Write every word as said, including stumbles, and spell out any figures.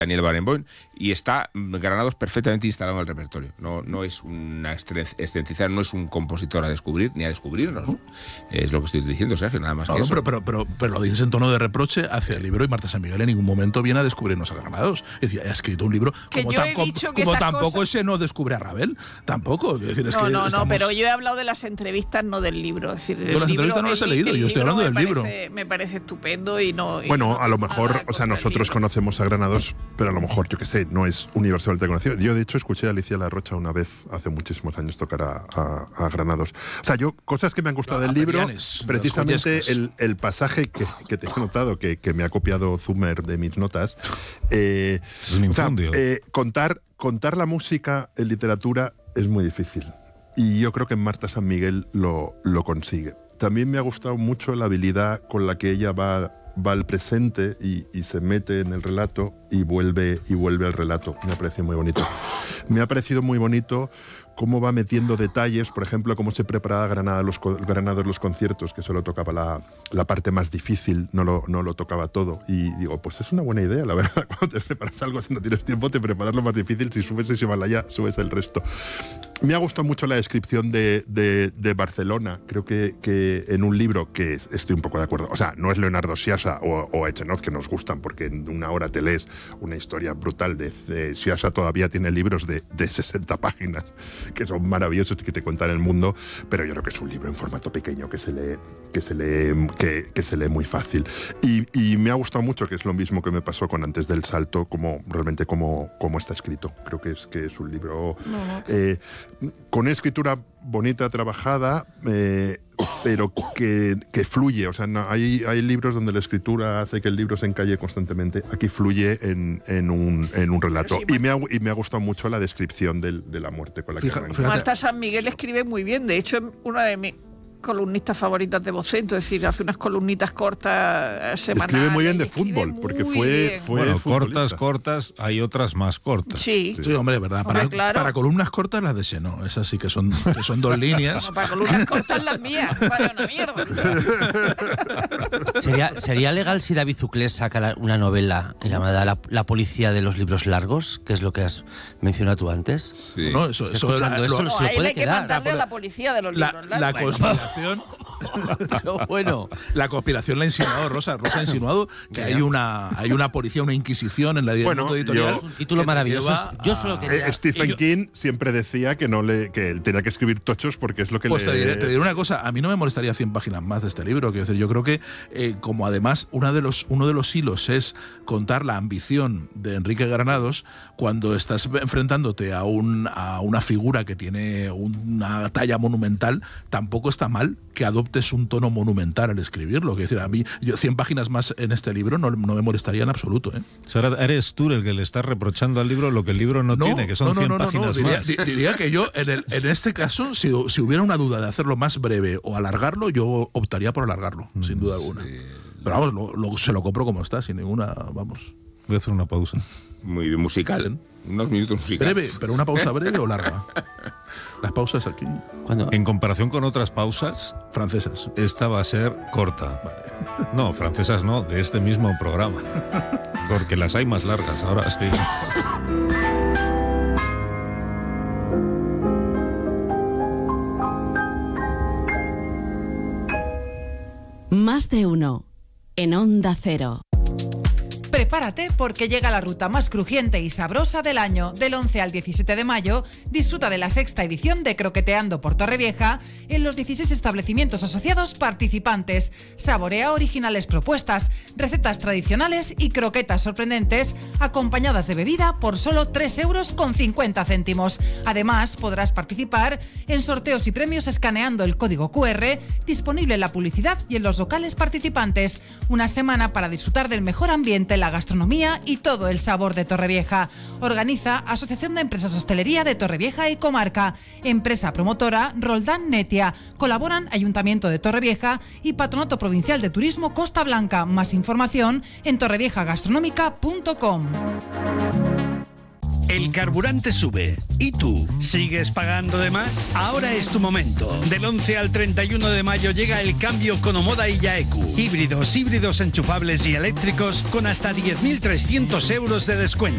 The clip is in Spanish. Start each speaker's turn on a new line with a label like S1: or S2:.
S1: Daniel Barenboim, y está Granados perfectamente instalado en el repertorio. No, no es una excentricidad, no es un compositor a descubrir, ni a descubrirnos. ¿no? Es lo que estoy diciendo, Sergio, nada más
S2: no,
S1: que
S2: no,
S1: eso.
S2: Pero, pero, pero, pero lo dices en tono de reproche hacia el libro, y Marta San Miguel en ningún momento viene a descubrirnos a Granados. Es decir, ha escrito un libro
S3: que
S2: como,
S3: yo
S2: tan,
S3: he
S2: como,
S3: dicho que
S2: como
S3: esas
S2: tampoco
S3: cosas...
S2: ese no descubre a Ravel. Tampoco. Es decir, es
S3: no,
S2: que
S3: no,
S2: estamos...
S3: no, pero yo he hablado de las entrevistas, no del libro. Es decir,
S2: yo
S3: el
S2: las
S3: libro,
S2: entrevistas no las he leído, yo estoy hablando del libro.
S3: Parece, me parece estupendo y no... Y
S4: bueno,
S3: no
S4: a lo mejor, o sea, nosotros conocemos a Granados, pero a lo mejor, yo qué sé, no es universalmente conocido. Yo, de hecho, escuché a Alicia La Rocha una vez, hace muchísimos años, tocar a, a, a Granados. O sea, yo, cosas que me han gustado no, del libro, Perianes, precisamente el, el pasaje que, que te he notado, que, que me ha copiado Zumer de mis notas, eh,
S5: es un infundio.
S4: O sea, eh, contar, contar la música en literatura es muy difícil. Y yo creo que Marta San Miguel lo, lo consigue. También me ha gustado mucho la habilidad con la que ella va, va al presente y, y se mete en el relato y vuelve, y vuelve al relato. Me ha parecido muy bonito. Me ha parecido muy bonito cómo va metiendo detalles, por ejemplo, cómo se preparaba Granada los, Granados los conciertos, que solo tocaba la, la parte más difícil, no lo, no lo tocaba todo. Y digo, pues es una buena idea, la verdad. Cuando te preparas algo, si no tienes tiempo, te preparas lo más difícil. Si subes ese Himalaya, subes el resto. Me ha gustado mucho la descripción de, de, de Barcelona. Creo que, que en un libro que estoy un poco de acuerdo. O sea, no es Leonardo Sciascia o, o Echenoz que nos gustan, porque en una hora te lees una historia brutal de, de Sciascia. Todavía tiene libros de, de sesenta páginas que son maravillosos y que te cuentan el mundo, pero yo creo que es un libro en formato pequeño que se lee, que se lee, que, que se lee muy fácil. Y, y me ha gustado mucho, que es lo mismo que me pasó con Antes del Salto, como realmente como, como está escrito. Creo que es, que es un libro no. eh, con una escritura bonita, trabajada, eh, pero que, que fluye. O sea, no, hay, hay libros donde la escritura hace que el libro se encalle constantemente. Aquí fluye en, en, un, en un relato. Sí, y, me ha, y me ha gustado mucho la descripción del, de la muerte con la
S3: fíjate,
S4: que
S3: fíjate. Marta San Miguel escribe muy bien. De hecho, es una de mis columnistas favoritas de Vocento, es decir, hace unas columnitas cortas semanales.
S4: Escribe muy bien de fútbol, porque fue, fue
S5: bueno, cortas, cortas, hay otras más cortas.
S3: Sí,
S2: sí, hombre, verdad. Para, hombre, claro. para columnas cortas las de Seno, esas sí que son, que son dos líneas.
S3: No, para columnas cortas las mías, para una mierda.
S6: ¿Sería, ¿Sería legal si David Zuclés saca una novela llamada La, la policía de los libros largos, que es lo que has mencionado tú antes?
S2: Sí. No, eso, eso
S6: la,
S2: esto
S6: no,
S3: se lo puede hay que quedar. mandarle a la policía de los
S2: la,
S3: libros largos.
S2: La conspiración.
S6: Pero bueno,
S2: la conspiración la ha insinuado Rosa. Rosa ha insinuado que hay una, hay una policía, una inquisición en la
S4: bueno,
S2: mundo editorial.
S6: Es un título maravilloso. Yo solo quería...
S4: eh, Stephen yo, King siempre decía que no le que él tenía que escribir tochos porque es lo que
S2: pues
S4: le...
S2: Pues te diré, te diré una cosa, a mí no me molestaría cien páginas más de este libro. Quiero decir, yo creo que eh, como además una de los, uno de los hilos es contar la ambición de Enrique Granados, cuando estás enfrentándote a, un, a una figura que tiene una talla monumental, tampoco está mal que adoptes un tono monumental al escribirlo. Que decir, a mí, yo cien páginas más en este libro no, no me molestaría en absoluto. ¿eh?
S5: O sea, eres tú el que le estás reprochando al libro lo que el libro no, no tiene, que son
S2: no, no,
S5: cien
S2: no, no,
S5: páginas
S2: no. Diría,
S5: más.
S2: Di, diría que yo, en, el, en este caso, si, si hubiera una duda de hacerlo más breve o alargarlo, yo optaría por alargarlo, mm, sin duda alguna. Sí. Pero vamos, lo, lo, se lo compro como está, sin ninguna, vamos.
S5: Voy a hacer una pausa.
S1: Muy bien, musical, ¿eh? Unos minutos musicales.
S2: Breve, pero una pausa breve o larga. Las pausas aquí.
S5: ¿Cuándo? En comparación con otras pausas
S2: francesas,
S5: esta va a ser corta. Vale. No, francesas no, de este mismo programa. Porque las hay más largas, ahora sí.
S7: Más de uno en Onda Cero.
S8: Prepárate porque llega la ruta más crujiente y sabrosa del año. Del once al diecisiete de mayo, disfruta de la sexta edición de Croqueteando por Torrevieja en los dieciséis establecimientos asociados participantes. Saborea originales propuestas, recetas tradicionales y croquetas sorprendentes acompañadas de bebida por solo tres euros con cincuenta céntimos. Además, podrás participar en sorteos y premios escaneando el código cu erre disponible en la publicidad y en los locales participantes. Una semana para disfrutar del mejor ambiente, la gastronomía y todo el sabor de Torrevieja. Organiza Asociación de Empresas Hostelería de Torrevieja y Comarca. Empresa promotora Roldán Netia. Colaboran Ayuntamiento de Torrevieja y Patronato Provincial de Turismo Costa Blanca. Más información en torreviejagastronómica punto com.
S9: El carburante sube. ¿Y tú? ¿Sigues pagando de más? Ahora es tu momento. Del once al treinta y uno de mayo llega el cambio con Omoda y Yaeku. Híbridos, híbridos enchufables y eléctricos con hasta diez mil trescientos euros de descuento.